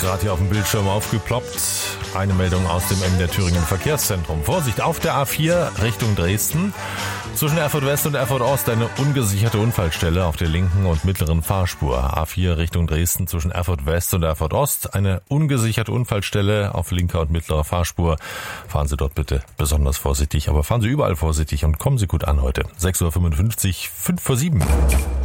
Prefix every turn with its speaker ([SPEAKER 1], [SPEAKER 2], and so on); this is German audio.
[SPEAKER 1] Gerade hier auf dem Bildschirm aufgeploppt. Eine Meldung aus dem MDR Thüringen Verkehrszentrum. Vorsicht, auf der A4 Richtung Dresden. Zwischen Erfurt West und Erfurt Ost eine ungesicherte Unfallstelle auf der linken und mittleren Fahrspur. A4 Richtung Dresden zwischen Erfurt West und Erfurt Ost eine ungesicherte Unfallstelle auf linker und mittlerer Fahrspur. Fahren Sie dort bitte besonders vorsichtig, aber fahren Sie überall vorsichtig und kommen Sie gut an heute. 6:55 Uhr, 5 vor 7.